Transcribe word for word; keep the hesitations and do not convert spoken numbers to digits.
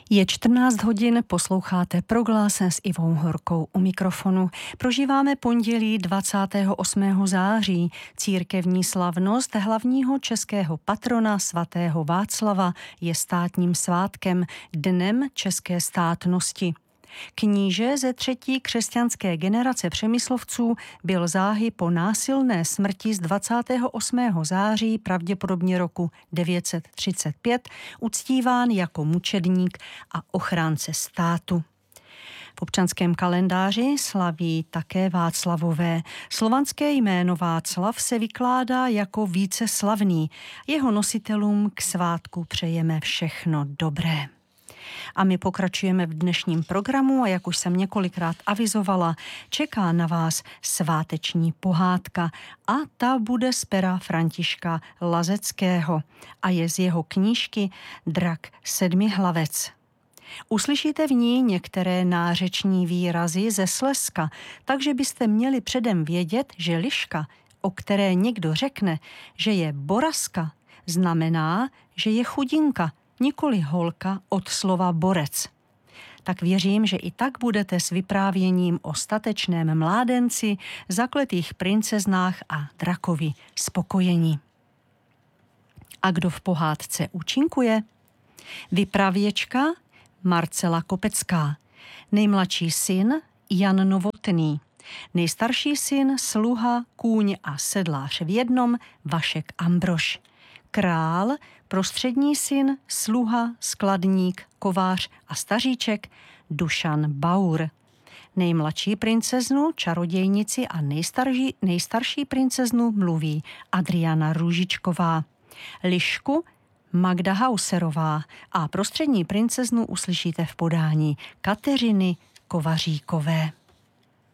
Je čtrnáct hodin, posloucháte Proglas s Ivou Horkou u mikrofonu. Prožíváme pondělí dvacátého osmého září, církevní slavnost hlavního českého patrona svatého Václava je státním svátkem, dnem české státnosti. Kníže ze třetí křesťanské generace Přemyslovců byl záhy po násilné smrti z dvacátého osmého září, pravděpodobně roku devět set třicet pět, uctíván jako mučedník a ochránce státu. V občanském kalendáři slaví také Václavové. Slovanské jméno Václav se vykládá jako víceslavný. Jeho nositelům k svátku přejeme všechno dobré. A my pokračujeme v dnešním programu a jak už jsem několikrát avizovala, čeká na vás sváteční pohádka a ta bude z pera Františka Lazeckého a je z jeho knížky Drak sedmihlavec. Uslyšíte v ní některé nářeční výrazy ze Slezska, takže byste měli předem vědět, že liška, o které někdo řekne, že je boraska, znamená, že je chudinka, nikoli holka od slova borec. Tak věřím, že i tak budete s vyprávěním o statečném mládenci, zakletých princeznách a drakovi spokojení. A kdo v pohádce účinkuje? Vypravěčka Marcela Kopecká, nejmladší syn Jan Novotný, nejstarší syn sluha, kůň a sedlář v jednom Vašek Ambrož, král, prostřední syn, sluha, skladník, kovář a staříček Dušan Baur. Nejmladší princeznu, čarodějnici a nejstarší, nejstarší princeznu mluví Adriana Růžičková. Lišku Magda Hauserová a prostřední princeznu uslyšíte v podání Kateřiny Kovaříkové.